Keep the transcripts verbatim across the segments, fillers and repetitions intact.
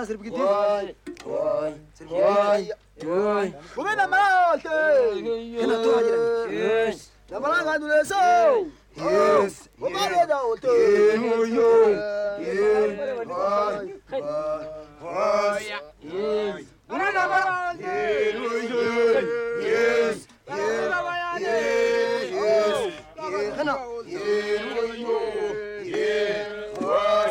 serbikitis. Wai, wai, wai, wai. Kumena malte. Kena tu aja. Yes. Namanya kan dulu so. Yes. Kumena dah olte. Yo yo. Yes. Wai, wai, yes. Kumena malte. Yo yo. Yes. Yes. Yes. Yes. Kena. Yes. Yo yo. Yes. Wai.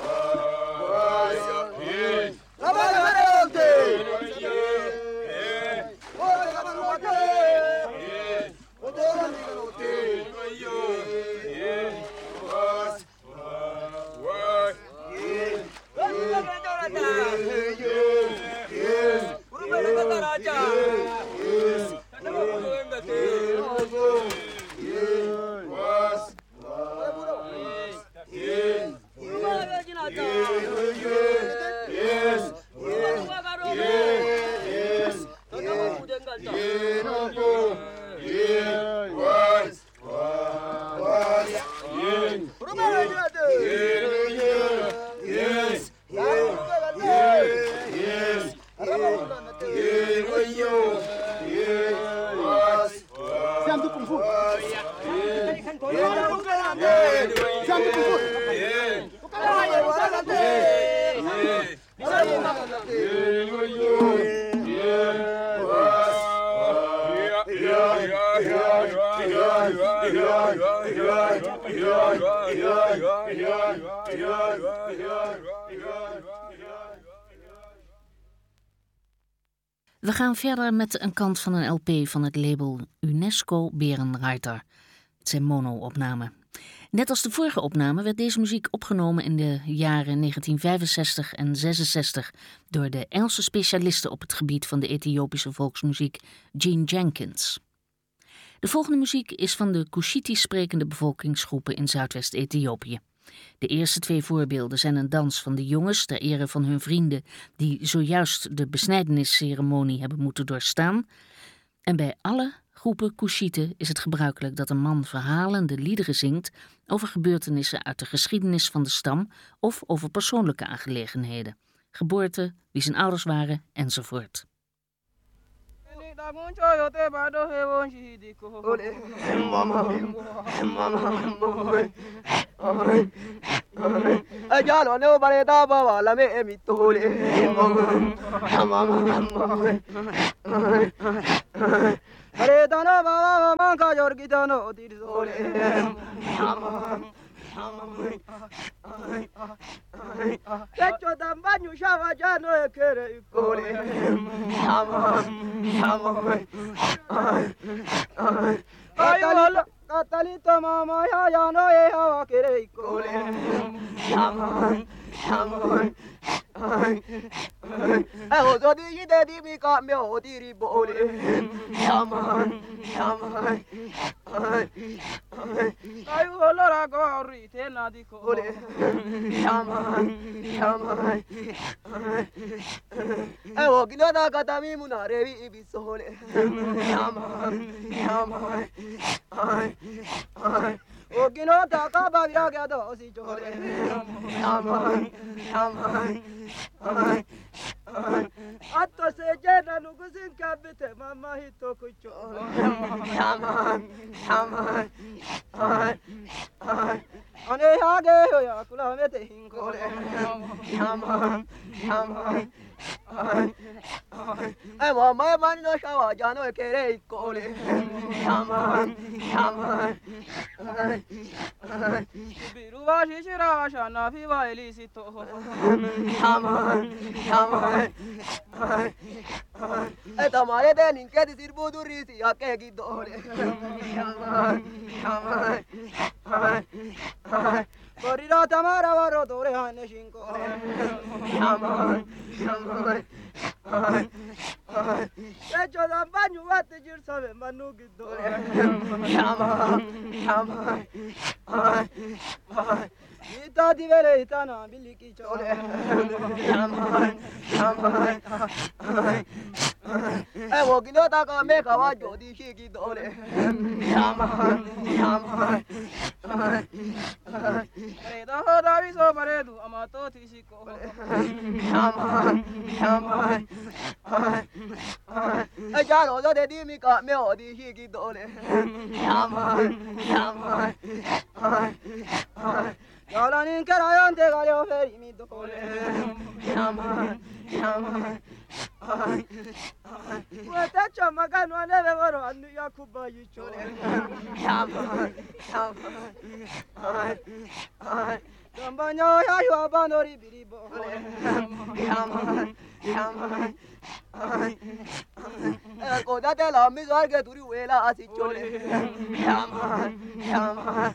We gaan verder met een kant van een L P van het label UNESCO Berenreiter. Het zijn mono-opnamen. Net als de vorige opname werd deze muziek opgenomen in de jaren negentien vijfenzestig en zesenzestig door de Engelse specialisten op het gebied van de Ethiopische volksmuziek Gene Jenkins. De volgende muziek is van de Kushitisch sprekende bevolkingsgroepen in Zuidwest-Ethiopië. De eerste twee voorbeelden zijn een dans van de jongens ter ere van hun vrienden die zojuist de besnijdenisceremonie hebben moeten doorstaan. En bij alle groepen Kushieten is het gebruikelijk dat een man verhalende liederen zingt over gebeurtenissen uit de geschiedenis van de stam of over persoonlijke aangelegenheden, geboorte, wie zijn ouders waren enzovoort. Aredana baba manka jorgitano tirzole Echo dambanyu shava jano ekere ikole Ayo Katalita mama ya jano e hawa kere ikole Eho zodi yide di mi ka me o diri bole Yaman Yaman Ayo lora go rite na di kole Yaman Yaman Eho gilada katami munare ibisole Yaman Yaman O gino ta ka ba ya ga do si chole Yaman Yaman Atto se jena nugusin kabite mama hito kucho Yaman Yaman Ane hage ho ya kula mete hinkole Yaman Yaman Ai mo mai ban no shawa jano kere ikole Yaman Yaman Biru wa shishira shana fi wa elisito Yaman Yaman E tamare de ninke di sirbu durisi ya ke gidole Yaman Yaman Korira tamara waro dore hane shinko Yaman Yaman Echo dambanyu wate jir sabe manu gidole Yaman Yaman Ita divere itana biliki chole Yaman Yaman E wo gino ta ka me ka wa jodi shi gidole Yaman Yaman Re da ho da vi so mare du amato ti shi ko ja man, ja man. Ai cha nó cho để đi mi cả mèo đi hi cái đồ này. Ja man, ja man. Ja la nin cái này anh thấy cái điều phải mi đồ này. Ja man, ja man. Watacha magano anebe baro anu yakuba yichole. Yaman, yaman. Kambanyo ya yo banori biribo. Yaman, yaman. Ko date la mi zar ke turi wela asichole. Yaman, yaman.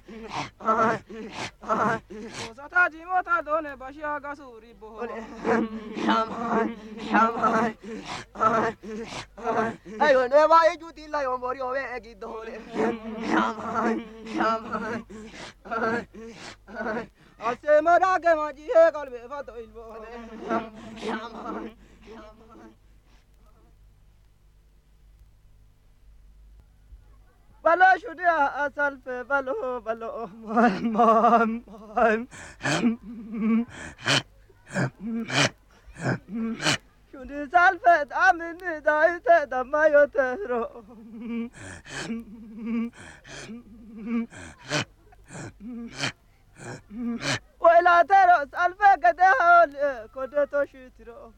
Ko sata jimota done bashia gasuri bo. Yaman, yaman. Ay, no va a ayudar la yo morio ve aquí dole. Yaman, yaman. Hace mora que maji he kalbe fato il bole. Yaman, yaman. Balo shudia asal fe balo balo man man man. Shudi salfet amini daite damayo tero. Wela tero salfe kade hole kode to shitro.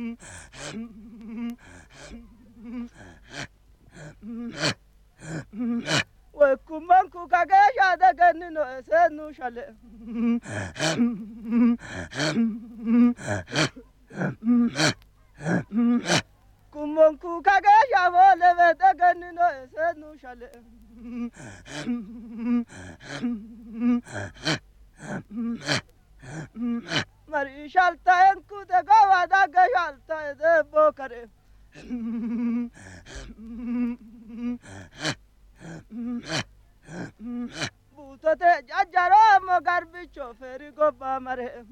We kumanku kage shada ganino esenu shale. Kumanku kage shavole vete ganino esenu shale. Mari shalta enku de gawada ge shalta de bokare. Butote jajjaro mo garbicho feri gobba mare.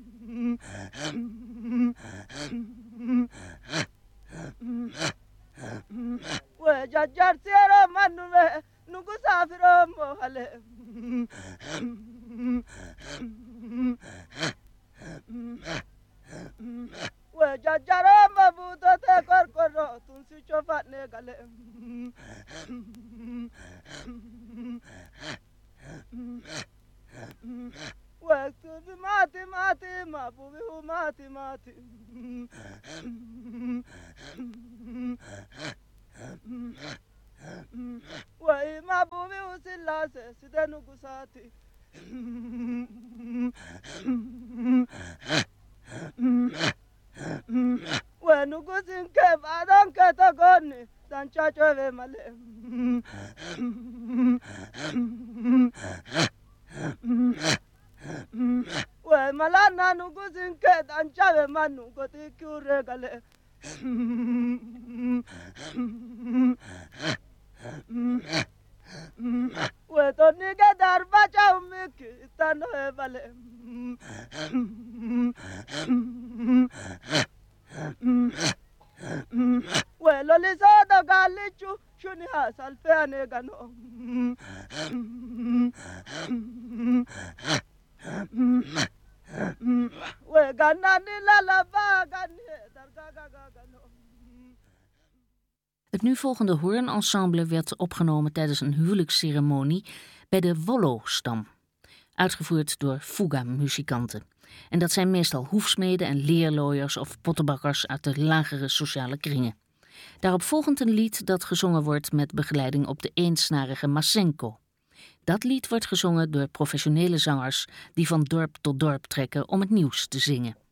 We jajjar siero manu me nugu safiro mo hale. We jajjaro mo butote korkoro tunsi chofat ne gale. We tu mati mati ma bubi hu mati mati. We ma bubi hu silase sidenu gusati. We nugu sinke badon ke to goni sancha chove male. We malana nugu sinke danchave manu goti kyure gale. We to nige darba chaumiki tano e vale. We loli sodo galichu shuni ha salfe ane gano. We ganani la la ba gani darga ga gano. Het nu volgende hoornensemble werd opgenomen tijdens een huwelijksceremonie bij de Wollo-stam, uitgevoerd door fuga-muzikanten. En dat zijn meestal hoefsmeden en leerlooiers of pottenbakkers uit de lagere sociale kringen. Daarop volgend een lied dat gezongen wordt met begeleiding op de eensnarige masenko. Dat lied wordt gezongen door professionele zangers die van dorp tot dorp trekken om het nieuws te zingen.